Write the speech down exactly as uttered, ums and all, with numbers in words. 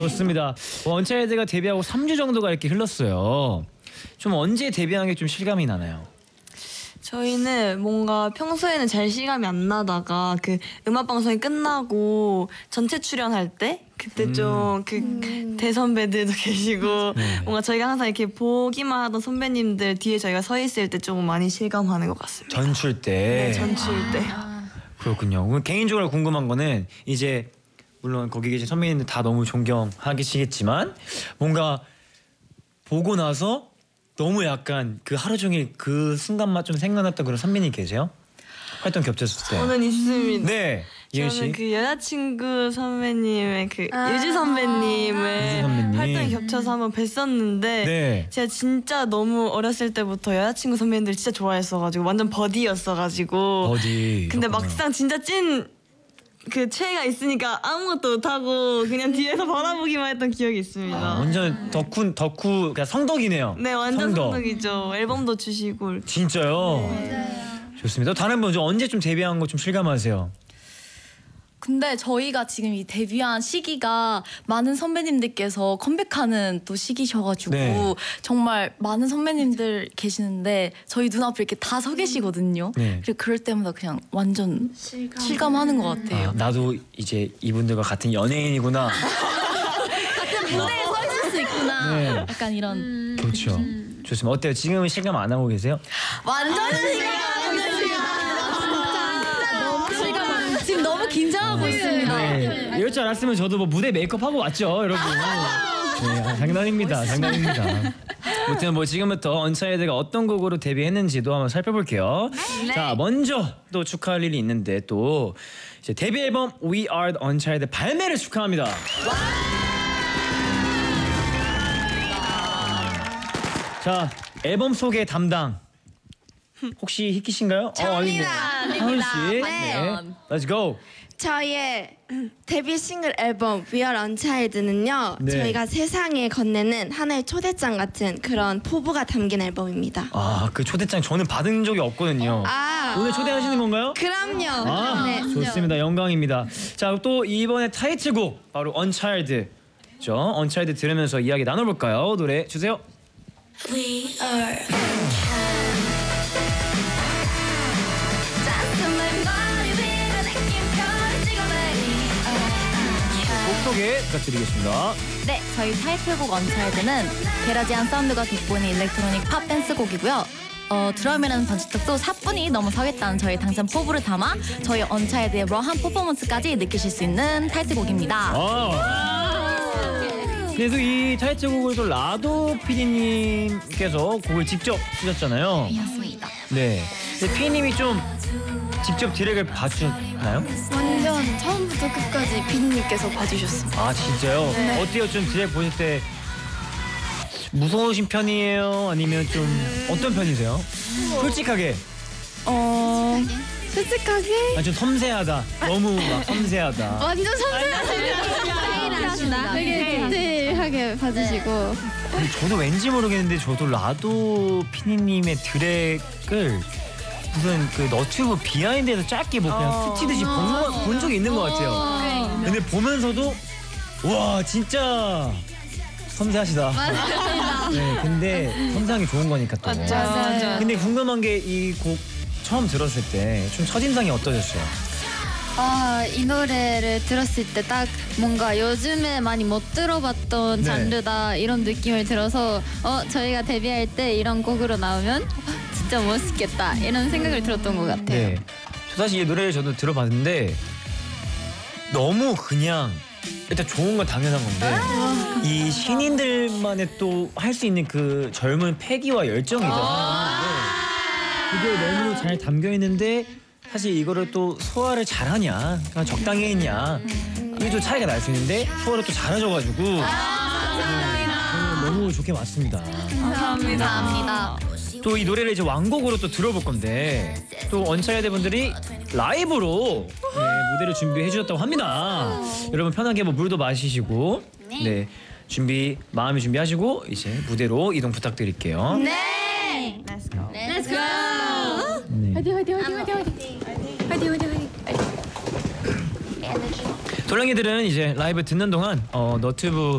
좋습니다. 언차일드가 데뷔하고 삼 주 정도가 이렇게 흘렀어요. 좀 언제 데뷔한 게 좀 실감이 나나요? 저희는 뭔가 평소에는 잘 실감이 안 나다가 그 음악 방송이 끝나고 전체 출연할 때 그때 음. 좀 그 음. 대선배들도 계시고 네. 뭔가 저희가 항상 이렇게 보기만 하던 선배님들 뒤에 저희가 서 있을 때 조금 많이 실감하는 것 같습니다. 전출 때. 네, 전출 때. 그렇군요. 그럼 개인적으로 궁금한 거는 이제 물론 거기 계신 선배님들 다 너무 존경하시겠지만 뭔가 보고 나서 너무 약간 그 하루 종일 그 순간만 좀 생각났던 그런 선배님 계세요? 활동 겹쳤을 때. 저는 있습니다. 네. 이은 씨. 저는 그 여자친구 선배님의 그 아. 유주 선배님을 유주 선배님. 활동이 겹쳐서 한번 뵀었는데 네. 제가 진짜 너무 어렸을 때부터 여자친구 선배님들 진짜 좋아했어가지고 완전 버디였어가지고 어디. 근데 그렇구나. 막상 진짜 찐 그 체가 있으니까 아무것도 못하고 그냥 뒤에서 바라보기만 했던 기억이 있습니다. 아, 완전 덕후 덕후 그냥 성덕이네요. 네, 완전 성덕. 성덕이죠. 앨범도 주시고. 진짜요? 좋습니다. 다른 분 좀 언제쯤 데뷔한 거 좀 실감하세요? 근데 저희가 지금 이 데뷔한 시기가 많은 선배님들께서 컴백하는 또 시기셔가지고 네. 정말 많은 선배님들 계시는데 저희 눈앞에 이렇게 다 서 계시거든요. 네. 그리고 그럴 때마다 그냥 완전 실감. 하는 것 같아요. 아, 나도 이제 이분들과 같은 연예인이구나. 같은 무대에 서 있을 수 있구나. 네. 약간 이런. 그렇죠. 좋습니다. 어때요? 지금은 실감 안 하고 계세요? 완전 실감합니다. 너무 실감. 지금 너무 긴장하고 있습니다. 네. 이럴 줄 알았으면 저도 뭐 무대 메이크업 하고 왔죠, 여러분. 네, 아, 장난입니다. 장난입니다. 아무튼 뭐 지금부터 언차일드가 어떤 곡으로 데뷔했는지도 한번 살펴볼게요. 자, 먼저 또 축하할 일이 있는데 또 이제 데뷔 앨범 We Are the Unchild 발매를 축하합니다. 자, 앨범 소개 담당 혹시 히키 씨인가요? 저입니다. 하은 씨. 네. Let's go. 저희의 데뷔 싱글 앨범 We Are Unchild는요. 네. 저희가 세상에 건네는 하나의 초대장 같은 그런 포부가 담긴 앨범입니다. 아, 그 초대장 저는 받은 적이 없거든요. 아, 오늘 초대하시는 건가요? 그럼요. 아, 네. 좋습니다. 영광입니다. 자, 또 이번에 타이틀곡 바로 Unchild죠. Unchild 들으면서 이야기 나눠볼까요? 노래 주세요. We are 곡 소개 부탁드리겠습니다. 네, 저희 타이틀곡 언차일드는 게라지한 사운드가 돋보이는 일렉트로닉 팝 댄스 곡이고요. 어, 드럼이라는 번지턱도 사뿐히 넘어서겠다는 저희 당찬 포부를 담아 저희 언차일드의 러한 퍼포먼스까지 느끼실 수 있는 타이틀곡입니다. 아. 그래서 이 타이틀곡을 또 라도 피디님께서 곡을 직접 쓰셨잖아요. 맞습니다. 네. 근데 피디님이 좀 직접 디렉을 봐주나요? 완전 처음부터 끝까지 피디님께서 봐주셨습니다. 아, 진짜요? 어때요? 좀 디렉 보실 때 무서우신 편이에요? 아니면 좀 어떤 편이세요? 솔직하게. 어, 솔직하게 아, 좀 섬세하다. 너무 막 섬세하다. 완전 섬세하시다. 되게 디테일하게 봐주시고. 근데 저도 왠지 모르겠는데 저도 라도 피디님의 드랙을 무슨 그 너튜브 비하인드에서 짧게 뭐 그냥 스치듯이 본, 거, 본 적이 있는 것 같아요. 근데 보면서도 와 진짜 섬세하시다. 네, 근데 섬세한 게 좋은 거니까 또. 맞아, 맞아. 근데 궁금한 게 이 곡 처음 들었을 때 좀 첫인상이 어떠셨어요? 아, 이 노래를 들었을 때 딱 뭔가 요즘에 많이 못 들어봤던 네. 장르다 이런 느낌을 들어서 어 저희가 데뷔할 때 이런 곡으로 나오면 진짜 멋있겠다 이런 생각을 들었던 것 같아요. 네. 저 사실 이 노래를 저도 들어봤는데 너무 그냥 일단 좋은 건 당연한 건데 이 신인들만의 또 할 수 있는 그 젊은 패기와 열정이죠. 그게 너무 잘 담겨 있는데 사실 이거를 또 소화를 잘하냐 그냥 적당히 했냐 이게 또 차이가 날 수 있는데 소화를 또 잘하셔가지고 네, 저는 너무 좋게 맞습니다. 감사합니다. 또 이 노래를 이제 완곡으로 또 들어볼 건데 또 언차일드 분들이 라이브로 네, 무대를 준비해 주셨다고 합니다. 여러분 편하게 뭐 물도 마시시고 네 준비 마음의 준비하시고 이제 무대로 이동 부탁드릴게요. 네. Let's go. 네. 화이팅 화이팅 화이팅 화이팅 화이팅 화이팅 화이팅. 돌랭이들은 이제 라이브 듣는 동안 어, 너튜브